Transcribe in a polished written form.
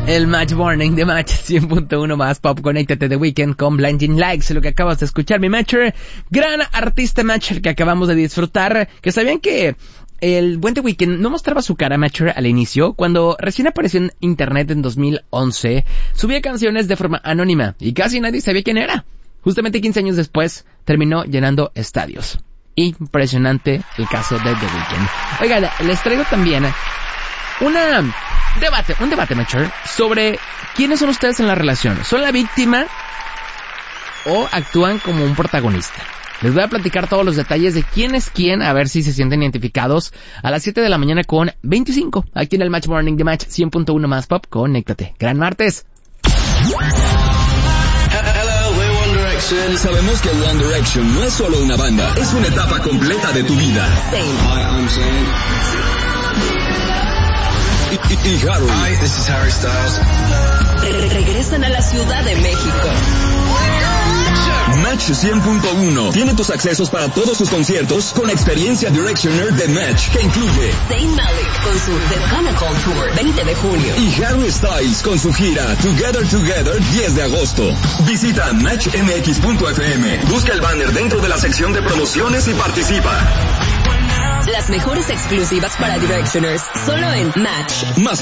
El Match Morning de Match 100.1 más Pop. Conéctate The Weeknd con Blinding Lights, lo que acabas de escuchar, mi Matcher. Gran artista, Matcher, que acabamos de disfrutar. Que sabían que el buen The Weeknd no mostraba su cara, Matcher, al inicio. Cuando recién apareció en internet en 2011, subía canciones de forma anónima y casi nadie sabía quién era. Justamente 15 años después, terminó llenando estadios. Impresionante el caso de The Weeknd. Oigan, les traigo también un debate, Matcher, sobre quiénes son ustedes en la relación. ¿Son la víctima o actúan como un protagonista? Les voy a platicar todos los detalles de quién es quién, a ver si se sienten identificados, a las 7 de la mañana con 25, aquí en el Match Morning de Match 100.1 más Pop. Conéctate. Gran martes. Sabemos que One Direction no es solo una banda, es una etapa completa de tu vida. Hi, I'm Zayn. Y Harry. Hi, this is Harry Styles. Regresan a la Ciudad de México. Match 100.1 tiene tus accesos para todos sus conciertos con experiencia Directioner de Match, que incluye Zayn Malik con su The Pinnacle Tour 20 de junio y Harry Styles con su gira Together 10 de agosto. Visita matchmx.fm, busca el banner dentro de la sección de promociones y participa. Las mejores exclusivas para Directioners solo en Match. Más